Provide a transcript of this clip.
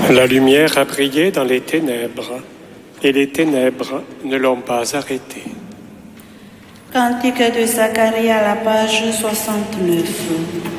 La lumière a brillé dans les ténèbres, et les ténèbres ne l'ont pas arrêté. Cantique de Zacharie à la page 69.